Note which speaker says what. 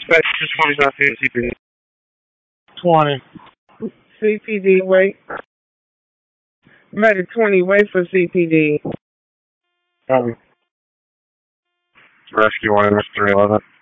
Speaker 1: Just 20 South CPD.
Speaker 2: 20.
Speaker 3: CPD, wait. Medic 20, wait for CPD.
Speaker 1: Rescue 1, Mr. 11.